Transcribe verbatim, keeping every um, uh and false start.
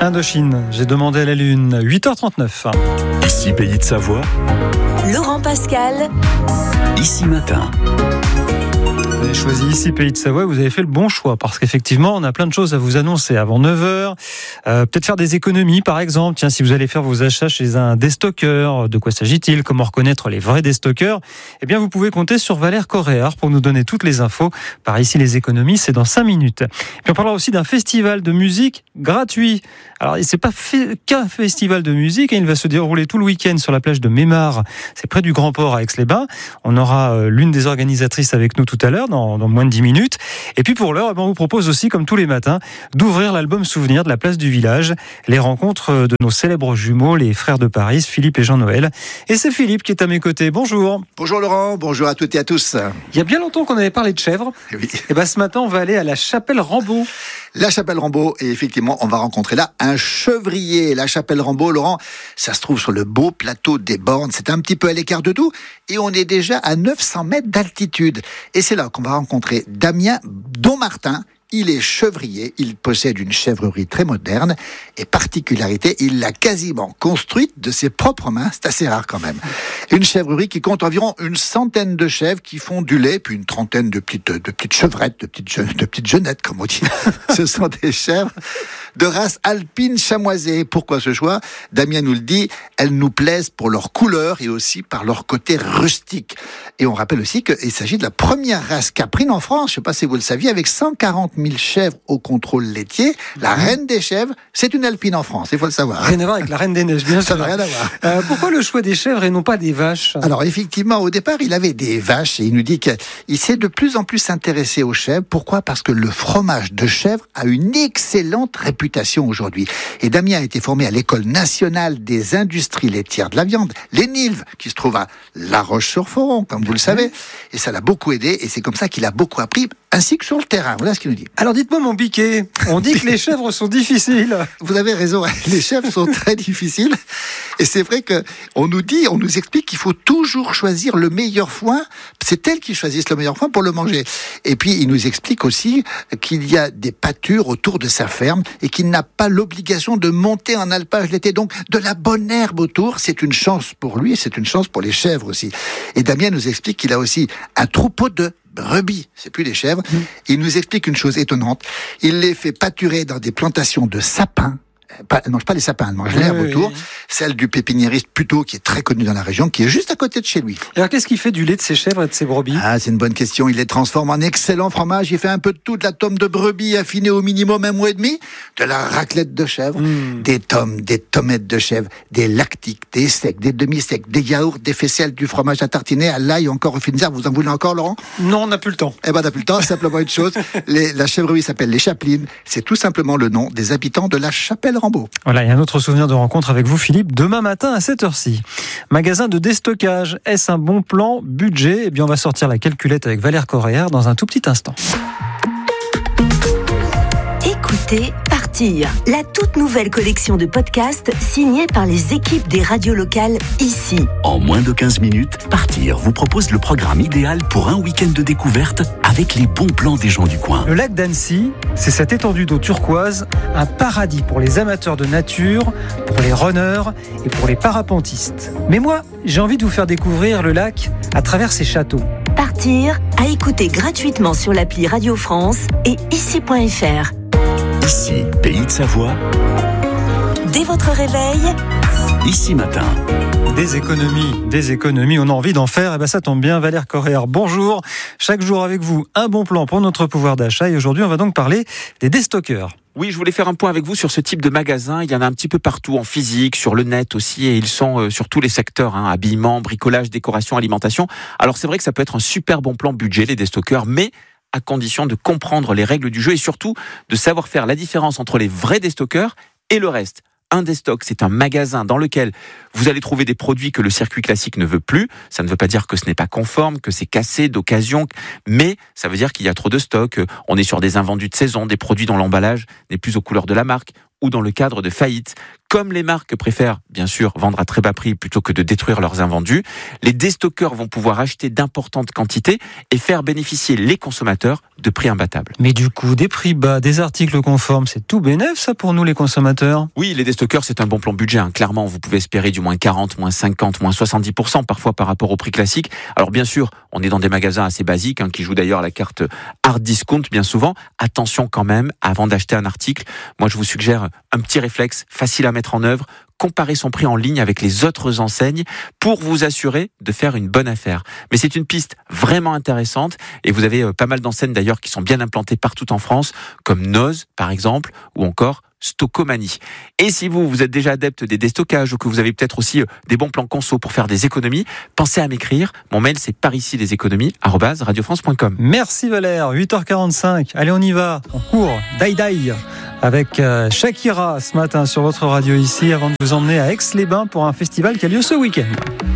Indochine, j'ai demandé à la lune, huit heures trente-neuf. Ici Pays de Savoie. Laurent Pascal. Ici Matin. Vous avez choisi Ici Pays de Savoie, vous avez fait le bon choix parce qu'effectivement on a plein de choses à vous annoncer avant neuf heures. Euh, peut-être faire des économies par exemple. Tiens, si vous allez faire vos achats chez un déstockeur, de quoi s'agit-il? Comment reconnaître les vrais déstockeurs? Eh bien vous pouvez compter sur Valère Coréard pour nous donner toutes les infos. Par ici les économies, c'est dans cinq minutes. Puis on parlera aussi d'un festival de musique gratuit. Alors c'est pas fait, qu'un festival de musique, il va se dérouler tout le week-end sur la plage de Mémar. C'est près du Grand Port à Aix-les-Bains. On aura euh, l'une des organisatrices avec nous tout à l'heure. Dans, dans moins de dix minutes. Et puis pour l'heure, eh ben on vous propose aussi, comme tous les matins, d'ouvrir l'album Souvenir de la place du village, les rencontres de nos célèbres jumeaux, les frères de Paris, Philippe et Jean-Noël. Et c'est Philippe qui est à mes côtés. Bonjour. Bonjour Laurent, bonjour à toutes et à tous. Il y a bien longtemps qu'on avait parlé de chèvres. Oui. Et ben ce matin, on va aller à la Chapelle Rambaud. La Chapelle Rambaud, et effectivement, on va rencontrer là un chevrier. La Chapelle Rambaud, Laurent, ça se trouve sur le beau plateau des Bornes. C'est un petit peu à l'écart de Doubs et on est déjà à neuf cents mètres d'altitude. Et c'est là qu'on va rencontrer Damien Dommartin. Il est chevrier, il possède une chèvrerie très moderne et particularité, il l'a quasiment construite de ses propres mains, c'est assez rare quand même. Une chèvrerie qui compte environ une centaine de chèvres qui font du lait, puis une trentaine de petites, de petites chevrettes, de petites, de petites jeunettes comme on dit. Ce sont des chèvres de race alpine chamoisée. Pourquoi ce choix? Damien nous le dit, elles nous plaisent pour leur couleur et aussi par leur côté rustique. Et on rappelle aussi qu'il s'agit de la première race caprine en France, je ne sais pas si vous le saviez, avec cent quarante mille chèvres au contrôle laitier. La reine des chèvres, c'est une alpine en France, il faut le savoir. Rien à voir avec la reine des neiges, bien sûr. Ça n'a rien à voir. Euh, pourquoi le choix des chèvres et non pas des vaches? Alors effectivement, au départ, il avait des vaches et il nous dit qu'il s'est de plus en plus s'intéresser aux chèvres. Pourquoi? Parce que le fromage de chèvre a une excellente réputation aujourd'hui. Et Damien a été formé à l'École nationale des industries laitières de la viande, l'E N I L V, qui se trouve à La Roche-sur-Foron, comme vous le savez. Et ça l'a beaucoup aidé et c'est comme ça qu'il a beaucoup appris, ainsi que sur le terrain. Voilà ce qu'il nous dit. Alors dites-moi mon biquet, on dit que les chèvres sont difficiles. Vous avez raison, les chèvres sont très difficiles. Et c'est vrai que on nous dit, on nous explique qu'il faut toujours choisir le meilleur foin. C'est elles qui choisissent le meilleur foin pour le manger. Et puis il nous explique aussi qu'il y a des pâtures autour de sa ferme et qu'il n'a pas l'obligation de monter en alpage l'été. Donc de la bonne herbe autour, c'est une chance pour lui, c'est une chance pour les chèvres aussi. Et Damien nous explique qu'il a aussi un troupeau de brebis, c'est plus des chèvres. Mmh. Il nous explique une chose étonnante. Il les fait pâturer dans des plantations de sapins. Pas, elle mange pas les sapins, elle mange l'herbe oui, autour. Oui. Celle du pépiniériste Puteaux, qui est très connu dans la région, qui est juste à côté de chez lui. Alors qu'est-ce qu'il fait du lait de ses chèvres et de ses brebis? Ah, c'est une bonne question. Il les transforme en excellent fromage. Il fait un peu de tout, de la tome de brebis affinée au minimum un mois et demi, de la raclette de chèvre, mmh. des tomes, des tomettes de chèvre, des lactiques, des secs, des demi-secs, des yaourts, des faisselles, du fromage à tartiner, à l'ail, encore au finisseur. Vous en voulez encore, Laurent? Non, on n'a plus le temps. Eh ben, on n'a plus le temps. Simplement une chose. Les, la chèvrerie s'appelle les Chapelines. C'est tout simplement le nom des habitants de la Chapelle Rambaud. Voilà, il y a un autre souvenir de rencontre avec vous, Philippe, demain matin à cette heure-ci. Magasin de déstockage, est-ce un bon plan budget? Eh bien, on va sortir la calculette avec Valère Coréard dans un tout petit instant. Écoutez Partir, la toute nouvelle collection de podcasts signée par les équipes des radios locales ici. En moins de quinze minutes, Partir vous propose le programme idéal pour un week-end de découverte avec les bons plans des gens du coin. Le lac d'Annecy, c'est cette étendue d'eau turquoise, un paradis pour les amateurs de nature, pour les runners et pour les parapentistes. Mais moi, j'ai envie de vous faire découvrir le lac à travers ses châteaux. Partir, à écouter gratuitement sur l'appli Radio France et ici point f r. Ici, Pays de Savoie. Dès votre réveil, Ici Matin. Des économies, des économies, on a envie d'en faire, et ben ça tombe bien, Valère Coréard, bonjour. Chaque jour avec vous, un bon plan pour notre pouvoir d'achat, et aujourd'hui on va donc parler des déstockeurs. Oui, je voulais faire un point avec vous sur ce type de magasin. Il y en a un petit peu partout en physique, sur le net aussi, et ils sont euh, sur tous les secteurs, hein, habillement, bricolage, décoration, alimentation. Alors c'est vrai que ça peut être un super bon plan budget, les déstockeurs, mais à condition de comprendre les règles du jeu et surtout de savoir faire la différence entre les vrais déstockeurs et le reste. Un déstock, c'est un magasin dans lequel vous allez trouver des produits que le circuit classique ne veut plus. Ça ne veut pas dire que ce n'est pas conforme, que c'est cassé d'occasion, mais ça veut dire qu'il y a trop de stock. On est sur des invendus de saison, des produits dont l'emballage n'est plus aux couleurs de la marque ou dans le cadre de faillite. Comme les marques préfèrent, bien sûr, vendre à très bas prix plutôt que de détruire leurs invendus, les déstockeurs vont pouvoir acheter d'importantes quantités et faire bénéficier les consommateurs de prix imbattables. Mais du coup, des prix bas, des articles conformes, c'est tout bénef ça pour nous les consommateurs? Oui, les déstockeurs, c'est un bon plan budget. Hein. Clairement, vous pouvez espérer du moins quarante, moins cinquante, moins soixante-dix pour cent parfois par rapport au prix classique. Alors bien sûr, on est dans des magasins assez basiques hein, qui jouent d'ailleurs à la carte hard discount bien souvent. Attention quand même, avant d'acheter un article, moi je vous suggère un petit réflexe facile à mettre en œuvre. Comparer son prix en ligne avec les autres enseignes pour vous assurer de faire une bonne affaire. Mais c'est une piste vraiment intéressante et vous avez pas mal d'enseignes d'ailleurs qui sont bien implantées partout en France, comme Noz par exemple, ou encore Stockomanie. Et si vous, vous êtes déjà adepte des déstockages ou que vous avez peut-être aussi des bons plans conso pour faire des économies, pensez à m'écrire. Mon mail, c'est par ici les économies arobase radio france point com. Merci Valère, huit heures quarante-cinq. Allez, on y va. On court. Dai Dai. Avec Shakira ce matin sur votre radio ici avant de vous emmener à Aix-les-Bains pour un festival qui a lieu ce week-end.